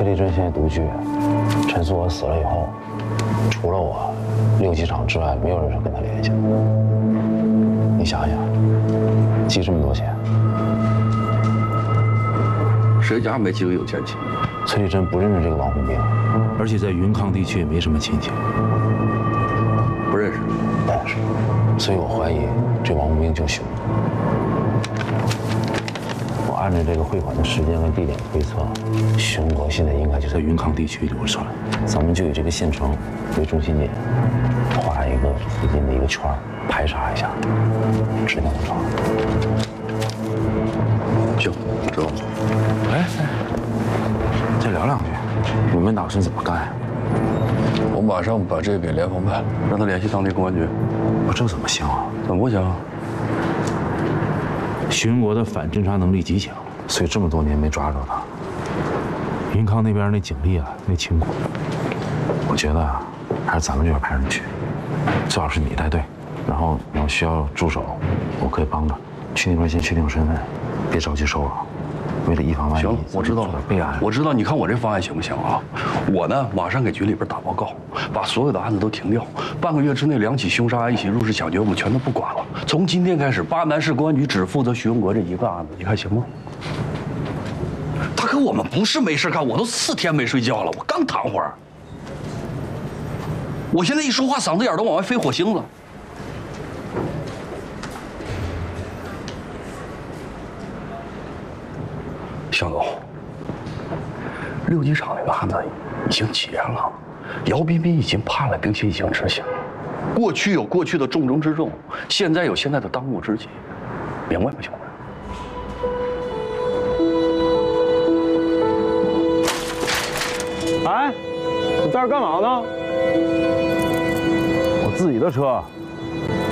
崔丽珍现在独居，陈素娥死了以后，除了我，6机场之外没有人跟他联系。你想想，寄这么多钱， 谁家没几个有钱亲？ 崔丽珍不认识这个王红兵， 而且在云康地区也没什么亲戚， 不认识。 不认识，所以我怀疑这王红兵就凶。我按照这个汇款的时间和地点推测，徐文国现在应该就在云康地区流窜。咱们就以这个县城为中心点，画一个附近的一个圈，排查一下，指定能找。 行，知道了。 哎，再聊两句，你们打算怎么干呀？ 我马上把这个给联防办，让他联系当地公安局。 我这怎么行啊？ 怎么不行？ 徐文国的反侦查能力极强， 所以这么多年没抓着他。 云康那边那警力啊，没清过。 我觉得啊，还是咱们这边派人去，最好是你带队，然后你要需要助手，我可以帮着。去那边先确定身份，别着急收了。为了以防万一， 行了，我知道了。 备案， 我知道。你看我这方案行不行啊？我呢，马上给局里边打报告，把所有的案子都停掉。半个月之内，2起凶杀案、1起入室抢劫，我们全都不管了。从今天开始，巴南市公安局只负责徐文国这一个案子，你看行吗？大哥，我们不是没事干，我都4天没睡觉了，我刚躺会儿。我现在一说话，嗓子眼都往外飞火星子。向总，6机场那个案子已经结了，姚彬彬已经判了，并且已经执行了。过去有过去的重中之重，现在有现在的当务之急，明白吗，兄弟？ 哎，你在这干嘛呢？ 我自己的车